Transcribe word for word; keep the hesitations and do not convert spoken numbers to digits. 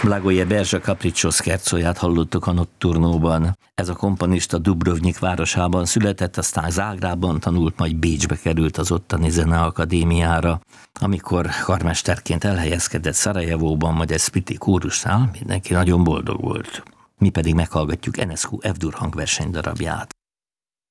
Blagoje Berzsa Capriccio Scherzóját hallottuk a Notturnóban. Ez a komponista Dubrovnik városában született, aztán Zágrában tanult, majd Bécsbe került az ottani zeneakadémiára. Amikor karmesterként elhelyezkedett Szarajevóban, majd egy Spliti kórusnál, mindenki nagyon boldog volt. Mi pedig meghallgatjuk Enescu F-dur hangversenydarabját.